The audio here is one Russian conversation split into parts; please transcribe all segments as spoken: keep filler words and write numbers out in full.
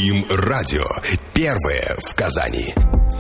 БИМ-радио. Первое в Казани.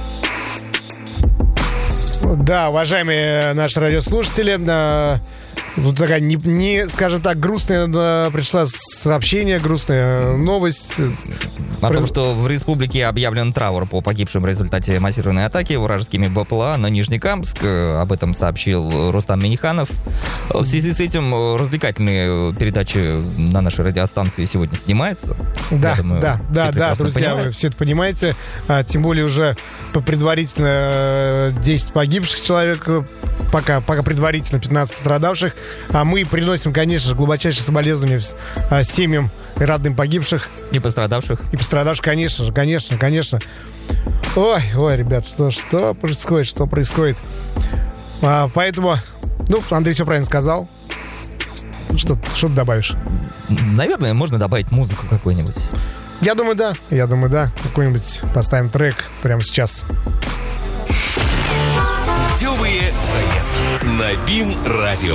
Да, уважаемые наши радиослушатели, тут такая, не, не, скажем так, грустная пришла сообщение, грустная новость. О том, что в республике объявлен траур по погибшим в результате массированной атаки вражескими БПЛА на Нижнекамск. Об этом сообщил Рустам Минниханов. В связи с этим развлекательные передачи на нашей радиостанции сегодня снимаются. Да, думаю, да, да, да, друзья, понимают. вы все это понимаете. А, тем более уже по предварительно десять погибших человек, пока, пока предварительно пятнадцать пострадавших. А мы приносим, конечно же, глубочайшие соболезнования семьям и родным погибших. И пострадавших. И пострадавших, конечно же, конечно, конечно. Ой, ой, ребят, что, что происходит, что происходит. А, поэтому, ну, Андрей все правильно сказал. Что, что ты добавишь? Наверное, можно добавить музыку какую-нибудь. Я думаю, да. Я думаю, да. Какой-нибудь поставим трек прямо сейчас. Путевые заметки на БИМ-радио.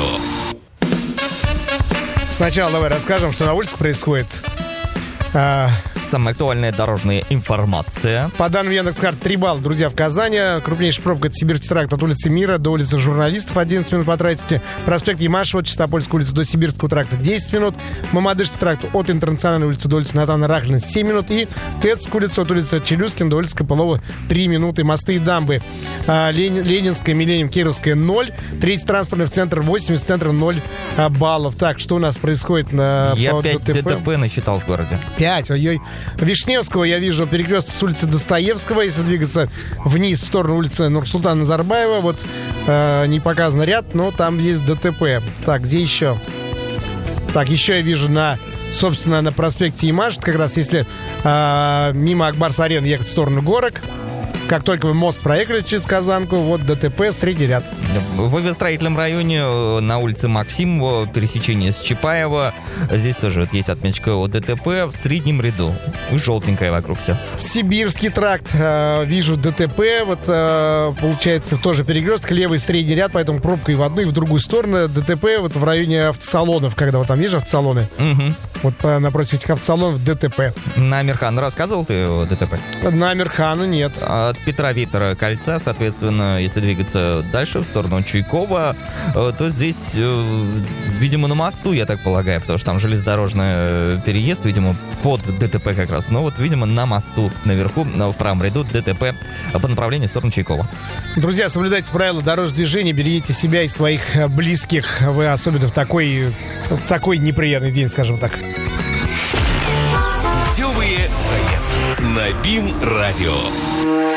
Сначала давай расскажем, что на улице происходит. А, Самая актуальная дорожная информация. По данным Яндекс.Карт, три балла, друзья, в Казани. Крупнейшая пробка — это Сибирский тракт от улицы Мира до улицы Журналистов, одиннадцать минут потратите. Проспект Ямашева, Чистопольская улица до Сибирского тракта, десять минут. Мамадышский тракт от Интернациональной улицы до улицы Натана Рахлина, семь минут. И Тетская улица от улицы Челюскина до улицы Копылова, три минуты. Мосты и дамбы. А, Лени, Ленинская, Миллениум, Кировская, ноль. Третий транспортный в центр, восемь, из центра ноль а, баллов. Так, что у нас происходит на Я по пять ДТП? ДТП насчитал в городе. пять, ой-ой. Вишневского я вижу перекресток с улицы Достоевского. Если двигаться вниз в сторону улицы Нурсултана Назарбаева, вот э, не показан ряд, но там есть ДТП. Так, где еще? Так, еще я вижу на, собственно, на проспекте Ямаш, как раз если э, мимо Акбарс-арены ехать в сторону Горок. Как только вы мост проехали через Казанку, вот ДТП, средний ряд. В авиастроительном районе на улице Максимова, пересечение с Чапаева, здесь тоже вот есть отметочка о ДТП в среднем ряду. Желтенькая вокруг все. Сибирский тракт, э, вижу ДТП, вот э, получается тоже перекресток, левый средний ряд, поэтому пробка и в одну, и в другую сторону. ДТП вот в районе автосалонов, когда вот там есть автосалоны, Угу. вот по, напротив этих автосалонов ДТП. На Амирхана рассказывал ты о ДТП? На Амирхана нет. От Петра Виктора кольца, соответственно, если двигаться дальше в сторону Чуйкова, э, то здесь, э, видимо, на мосту, я так полагаю, потому что там железнодорожный переезд, видимо, под ДТП как раз. Но вот, видимо, на мосту наверху, в правом ряду ДТП по направлению в сторону Чуйкова. Друзья, соблюдайте правила дорожного движения, берегите себя и своих близких. Вы особенно в такой, в такой неприятный день, скажем так. Путевые заметки на БИМ-радио.